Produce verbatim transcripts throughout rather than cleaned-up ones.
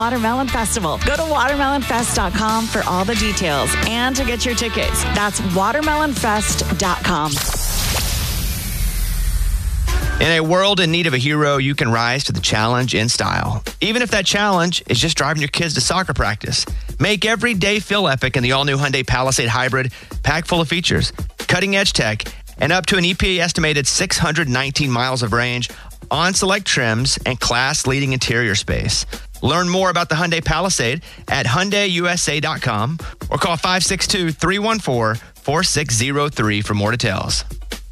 Watermelon Festival. Go to watermelon fest dot com for all the details and to get your tickets. That's watermelon fest dot com. In a world in need of a hero, you can rise to the challenge in style. Even if that challenge is just driving your kids to soccer practice. Make every day feel epic in the all-new Hyundai Palisade Hybrid, packed full of features, cutting-edge tech, and up to an E P A-estimated six hundred nineteen miles of range on select trims and class-leading interior space. Learn more about the Hyundai Palisade at Hyundai U S A dot com or call five six two, three one four, four six zero three for more details.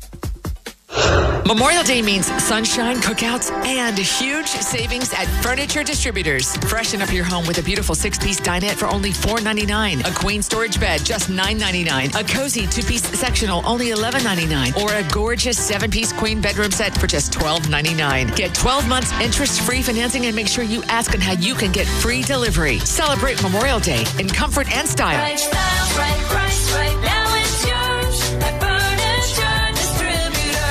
Memorial Day means sunshine, cookouts, and huge savings at Furniture Distributors. Freshen up your home with a beautiful six-piece dinette for only four ninety-nine. A queen storage bed, just nine ninety-nine. A cozy two-piece sectional, only eleven ninety-nine. Or a gorgeous seven-piece queen bedroom set for just twelve ninety-nine. Get twelve months interest-free financing and make sure you ask on how you can get free delivery. Celebrate Memorial Day in comfort and style. Right style, right price, right now it's yours at Furniture Distributors.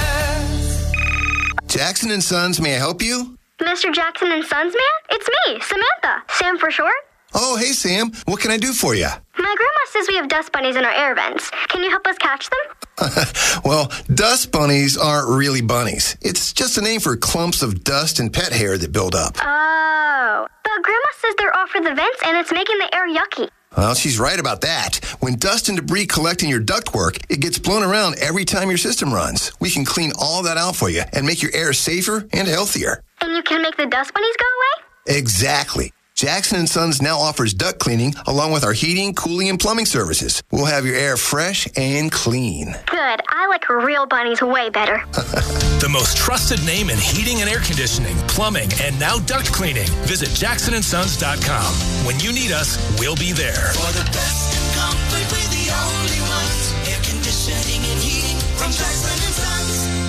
Jackson and Sons, may I help you? Mister Jackson and Sons, man? It's me, Samantha. Sam for short. Oh, hey, Sam. What can I do for you? My grandma says we have dust bunnies in our air vents. Can you help us catch them? Well, dust bunnies aren't really bunnies. It's just a name for clumps of dust and pet hair that build up. Oh. But grandma says they're off for the vents and it's making the air yucky. Well, she's right about that. When dust and debris collect in your ductwork, it gets blown around every time your system runs. We can clean all that out for you and make your air safer and healthier. And you can make the dust bunnies go away? Exactly. Jackson and Sons now offers duct cleaning along with our heating, cooling, and plumbing services. We'll have your air fresh and clean. Good. I like real bunnies way better. The most trusted name in heating and air conditioning, plumbing, and now duct cleaning. Visit jackson and sons dot com. When you need us, we'll be there. For the best in comfort, we're the only ones. Air conditioning and heating from Jackson and Sons.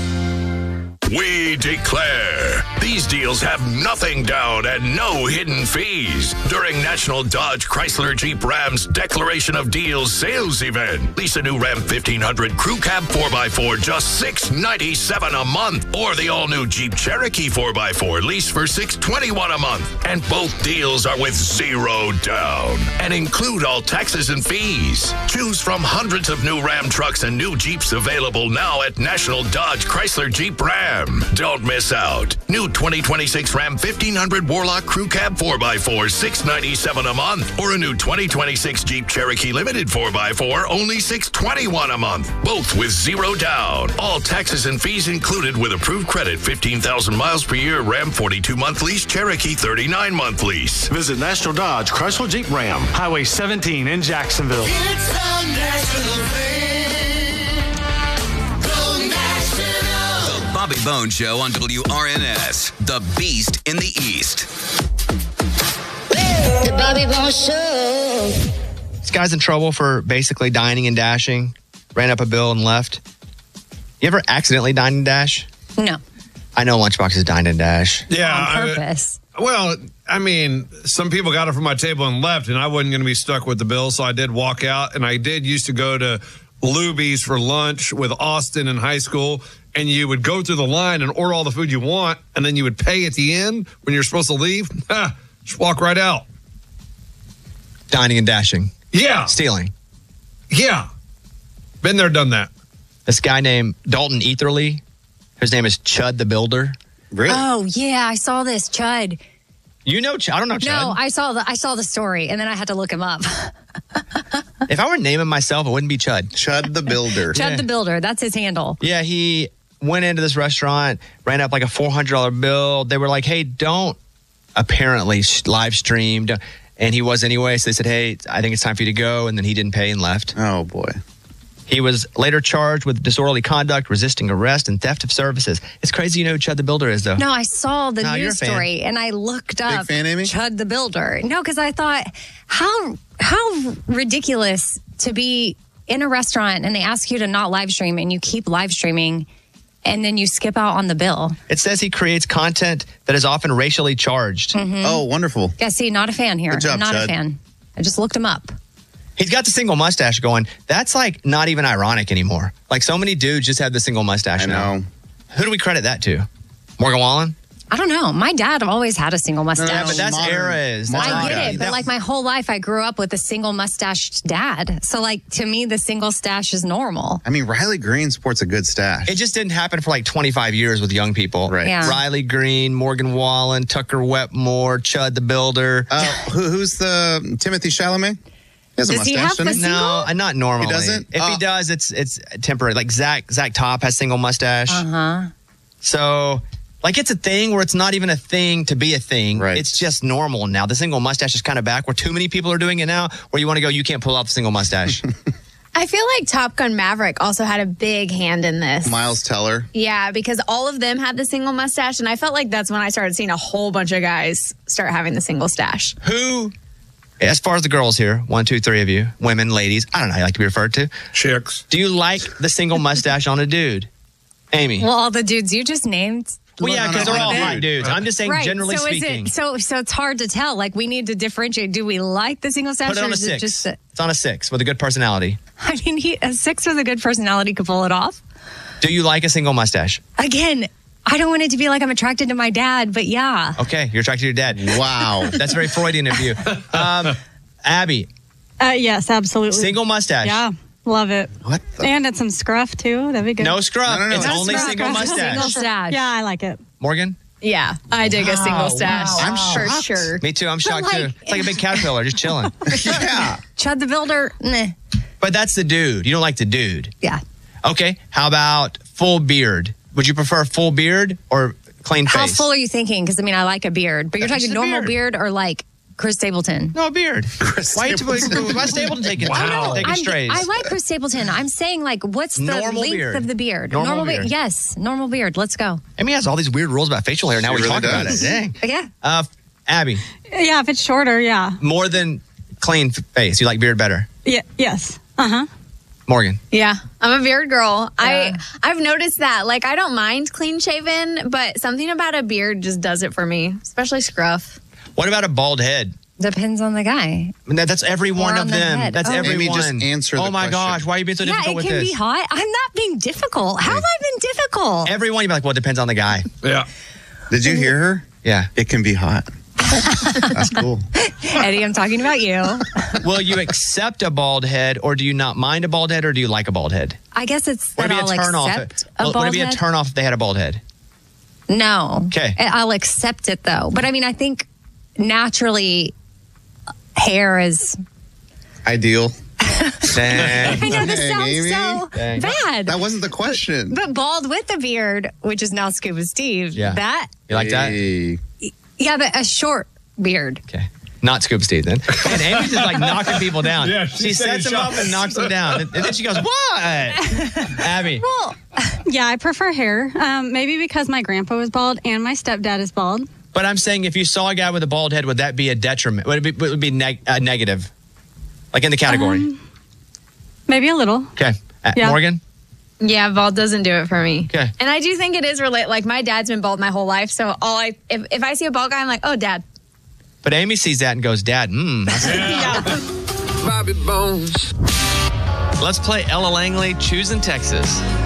We declare these deals have nothing down and no hidden fees. During National Dodge Chrysler Jeep Ram's Declaration of Deals sales event, lease a new Ram fifteen hundred Crew Cab four by four just six ninety-seven a month, or the all-new Jeep Cherokee four by four lease for six twenty-one a month. And both deals are with zero down and include all taxes and fees. Choose from hundreds of new Ram trucks and new Jeeps available now at National Dodge Chrysler Jeep Ram. Don't miss out. New twenty twenty-six Ram fifteen hundred Warlock Crew Cab four by four, six ninety-seven a month. Or a new twenty twenty-six Jeep Cherokee Limited four by four, only six twenty-one a month. Both with zero down. All taxes and fees included with approved credit. fifteen thousand miles per year. Ram forty-two month lease. Cherokee thirty-nine month lease. Visit National Dodge Chrysler Jeep Ram, Highway seventeen in Jacksonville. It's the national thing. Go national. The Bobby Bones Show on W R N S, the Beast in the East. The Bobby Bones Show. This guy's in trouble for basically dining and dashing. Ran up a bill and left. You ever accidentally dine and dash? No. I know Lunchbox's dined and dash. Yeah. On purpose. I, well, I mean, some people got it from my table and left, and I wasn't going to be stuck with the bill, so I did walk out. And I did used to go to Luby's for lunch with Austin in high school, and you would go through the line and order all the food you want, and then you would pay at the end when you're supposed to leave. Just walk right out. Dining and dashing. Yeah. Stealing. Yeah. Been there, done that. This guy named Dalton Etherly, his name is Chud the Builder. Really? Oh, yeah, I saw this, Chud. You know Chud? I don't know Chud. No, I saw the I saw the story, and then I had to look him up. If I were naming myself, it wouldn't be Chud. Chud the Builder. Chud the Builder, that's his handle. Yeah, he went into this restaurant, ran up like a four hundred dollars bill. They were like, hey, don't apparently live stream. And he was anyway, so they said, hey, I think it's time for you to go. And then he didn't pay and left. Oh, boy. He was later charged with disorderly conduct, resisting arrest, and theft of services. It's crazy you know who Chud the Builder is, though. No, I saw the No, you're a news fan. story, and I looked up fan, Amy? Chud the Builder. No, because I thought, how how ridiculous to be in a restaurant, and they ask you to not live stream, and you keep live streaming, and then you skip out on the bill. It says he creates content that is often racially charged. Mhm. Oh, wonderful. Yeah, see, not a fan here. Good job, I'm not Chud. a fan. I just looked him up. He's got the single mustache going. That's like not even ironic anymore. Like so many dudes just have the single mustache I now. know. Who do we credit that to? Morgan Wallen? I don't know. My dad always had a single mustache. Yeah, but that's eras. That's I all get right. it, but like my whole life, I grew up with a single mustached dad. So like to me, the single stash is normal. I mean, Riley Green sports a good stash. It just didn't happen for like twenty-five years with young people. Right. Yeah. Riley Green, Morgan Wallen, Tucker Wetmore, Chud the Builder. Uh, who, who's the Timothy Chalamet? He has a Does he mustache, have doesn't a he? No, uh, not normally. He doesn't? If Oh. he does, it's it's temporary. Like Zach Zach Top has single mustache. Uh huh. So, like, it's a thing where it's not even a thing to be a thing. Right. It's just normal now. The single mustache is kind of back where too many people are doing it now, where you want to go, you can't pull off the single mustache. I feel like Top Gun Maverick also had a big hand in this. Miles Teller. Yeah, because all of them had the single mustache, and I felt like that's when I started seeing a whole bunch of guys start having the single stash. Who, as far as the girls here, one, two, three of you, women, ladies, I don't know how you like to be referred to. Chicks. Do you like the single mustache on a dude? Amy? Well, all the dudes you just named. Well, yeah, because they're all hot dudes. I'm just saying, Right. generally so speaking. Is it, so, so it's hard to tell. Like, we need to differentiate. Do we like the single stash? Put it on or a is it six. just a, It's on a six with a good personality. I mean, he, a six with a good personality could pull it off. Do you like a single mustache? Again, I don't want it to be like I'm attracted to my dad, but yeah. Okay, you're attracted to your dad. Wow. That's very Freudian of you. Um, Abby, Uh, yes, absolutely. single mustache. Yeah, love it. What? The? And it's some scruff too. That'd be good. No scruff. No, no, no, it's no only scruff. single mustache. Single stash. Yeah, I like it. Morgan? Yeah, I dig a single stash. I'm for shocked. sure. Me too. I'm shocked like- too. It's like a big caterpillar just chilling. Yeah. Chud the Builder, nah. But that's the dude. You don't like the dude. Yeah. Okay. How about full beard? Would you prefer full beard or clean How face? full are you thinking? Because, I mean, I like a beard. But you're Just talking a normal beard. beard. or like Chris Stapleton? No, a beard. Why you Stapleton. why Stapleton taking Wow. taking I'm- strays? I like Chris Stapleton. I'm saying, like, what's the Normal length beard. of the beard? Normal beard. beard. Yes, normal beard. Let's go. Amy has all these weird rules about facial hair. Now She we're really talking about it. does. Dang. Yeah. Uh, Abby, Yeah, if it's shorter, yeah. more than clean f- face. You like beard better. Yeah. Yes. Uh huh. Morgan. Yeah, I'm a beard girl. Yeah. I I've noticed that. Like, I don't mind clean shaven, but something about a beard just does it for me, especially scruff. What about a bald head? Depends on the guy. I mean, that, that's every one on of the them. head. That's Oh. every Amy, one. just answer the Oh my question. gosh, why are you being so Yeah, difficult it with can this? be hot. I'm not being difficult. How have I been difficult? Everyone, you'd be like, well, it depends on the guy. Yeah. Did you hear her? Yeah. It can be hot. That's cool. Eddie, I'm talking about you. Will you accept a bald head, or do you not mind a bald head, or do you like a bald head? I guess it's Would that it be I'll a turn off? accept a Would bald it be a head. turn off if they had a bald head? No. Okay. I'll accept it though. But I mean, I think naturally hair is. Ideal. Dang. I know this Dang, sounds Amy. so Dang. bad. That wasn't the question. But bald with a beard, which is now Scuba Steve. Yeah. That. You like that? Hey. Yeah, but a short beard. Okay. Not Scoop Steve then. And Amy's just like knocking people down. Yeah, she she's sets them taking up and knocks them down. And, and then she goes, what? Abby. Well, yeah, I prefer hair. Um, maybe because my grandpa was bald and my stepdad is bald. But I'm saying if you saw a guy with a bald head, would that be a detriment? Would it be, would it be neg- uh, negative? Like in the category? Um, maybe a little. Okay. Uh, Yeah. Morgan? Yeah, bald doesn't do it for me. Okay. And I do think it is relate. Like, my dad's been bald my whole life, so all I if, if I see a bald guy, I'm like, oh, dad. But Amy sees that and goes, Dad, mmm. Bobby Bones. Let's play Ella Langley, Choosing Texas.